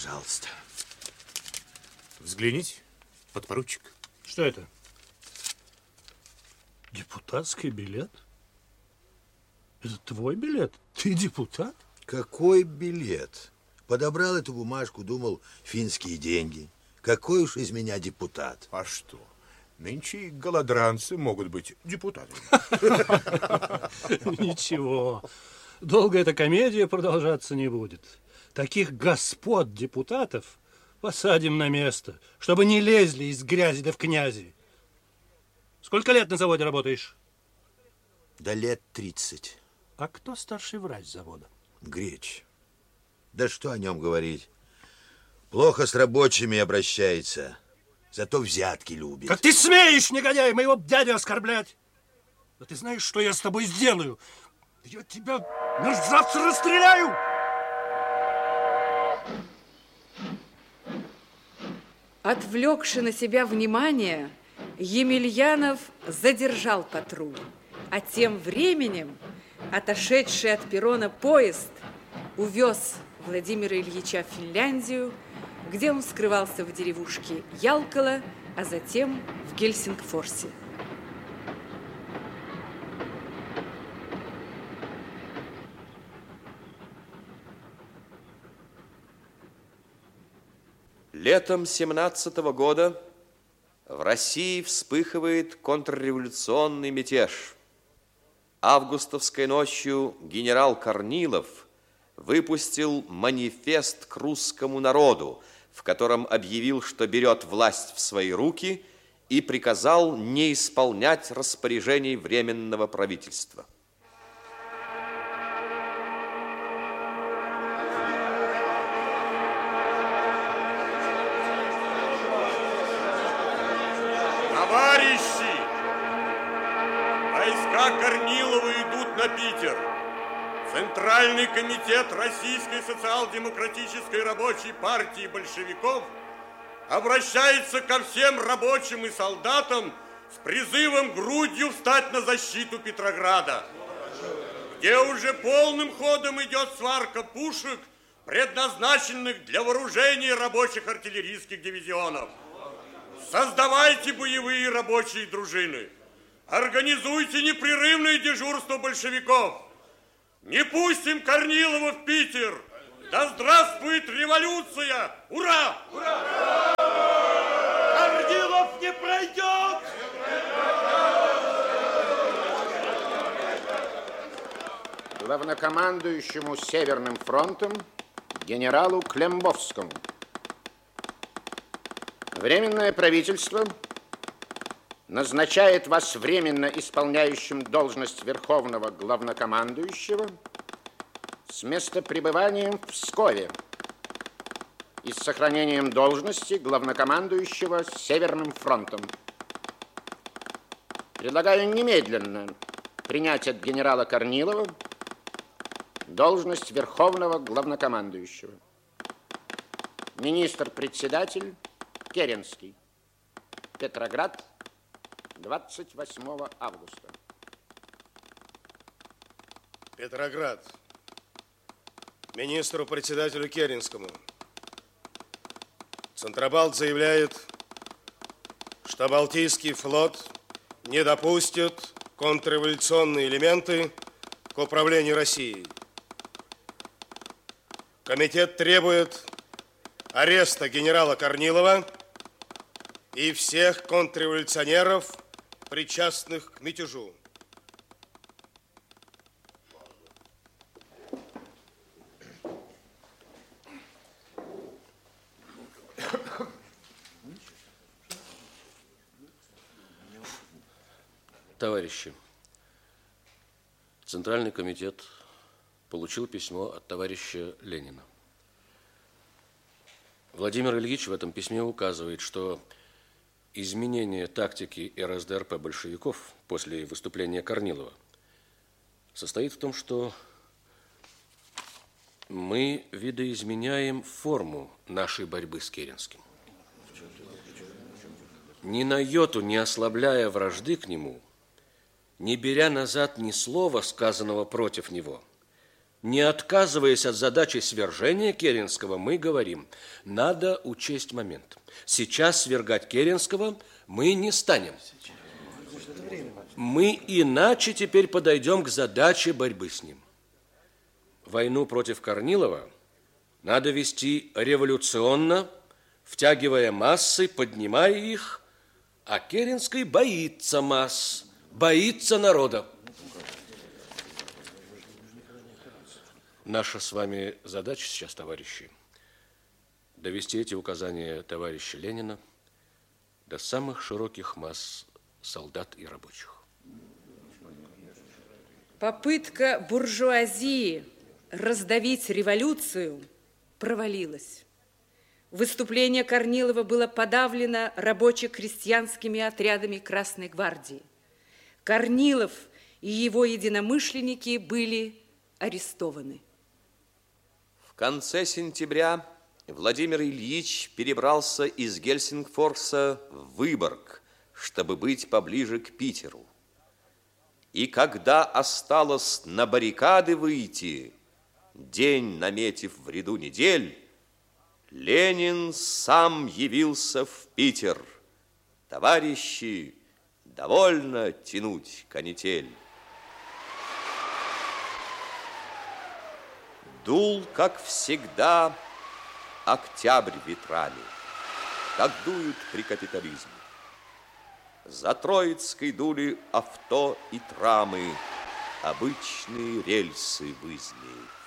пожалуйста. Взгляните, подпоручик. Что это? Депутатский билет? Это твой билет? Ты депутат? Какой билет? Подобрал эту бумажку, думал, финские деньги. Какой уж из меня депутат? А что? Нынче и голодранцы могут быть депутатами. Ничего. Долго эта комедия продолжаться не будет. Таких господ депутатов посадим на место, чтобы не лезли из грязи да в князи. Сколько лет на заводе работаешь? Да лет 30. А кто старший врач завода? Греч. Да что о нем говорить? Плохо с рабочими обращается, зато взятки любит. Как ты смеешь, негодяй, моего дядю оскорблять? Да ты знаешь, что я с тобой сделаю? Я тебя завтра расстреляю! Отвлекши на себя внимание, Емельянов задержал патруль, а тем временем отошедший от перрона поезд увез Владимира Ильича в Финляндию, где он скрывался в деревушке Ялкала, а затем в Гельсингфорсе. Летом 17-го года в России вспыхивает контрреволюционный мятеж. Августовской ночью генерал Корнилов выпустил манифест к русскому народу, в котором объявил, что берет власть в свои руки и приказал не исполнять распоряжений Временного правительства. Товарищи! Войска Корнилова идут на Питер. Центральный комитет Российской социал-демократической рабочей партии большевиков обращается ко всем рабочим и солдатам с призывом грудью встать на защиту Петрограда, где уже полным ходом идет сварка пушек, предназначенных для вооружения рабочих артиллерийских дивизионов. Создавайте боевые рабочие дружины. Организуйте непрерывное дежурство большевиков. Не пустим Корнилова в Питер! Да здравствует революция! Ура! Ура! Корнилов не пройдет! Главнокомандующему Северным фронтом генералу Клембовскому. Временное правительство назначает вас временно исполняющим должность Верховного Главнокомандующего с местопребыванием в Пскове и с сохранением должности Главнокомандующего Северным фронтом. Предлагаю немедленно принять от генерала Корнилова должность Верховного Главнокомандующего. Министр-председатель Керенский. Петроград, 28 августа. Петроград. Министру-председателю Керенскому. Центробалт заявляет, что Балтийский флот не допустит контрреволюционные элементы к управлению Россией. Комитет требует ареста генерала Корнилова и всех контрреволюционеров, причастных к мятежу. Товарищи, Центральный комитет получил письмо от товарища Ленина. Владимир Ильич в этом письме указывает, что изменение тактики РСДРП большевиков после выступления Корнилова состоит в том, что мы видоизменяем форму нашей борьбы с Керенским. Ни на йоту не ослабляя вражды к нему, не беря назад ни слова, сказанного против него, Не отказываясь от задачи свержения Керенского, мы говорим, надо учесть момент. Сейчас свергать Керенского мы не станем. Мы иначе теперь подойдем к задаче борьбы с ним. Войну против Корнилова надо вести революционно, втягивая массы, поднимая их, а Керенский боится масс, боится народа. Наша с вами задача сейчас, товарищи, довести эти указания товарища Ленина до самых широких масс солдат и рабочих. Попытка буржуазии раздавить революцию провалилась. Выступление Корнилова было подавлено рабоче-крестьянскими отрядами Красной гвардии. Корнилов и его единомышленники были арестованы. В конце сентября Владимир Ильич перебрался из Гельсингфорса в Выборг, чтобы быть поближе к Питеру. И когда осталось на баррикады выйти, день наметив в ряду недель, Ленин сам явился в Питер. Товарищи, довольно тянуть канитель. Дул, как всегда, октябрь ветрами, как дуют при капитализме. За Троицкой дули авто и трамы, обычные рельсы в изни.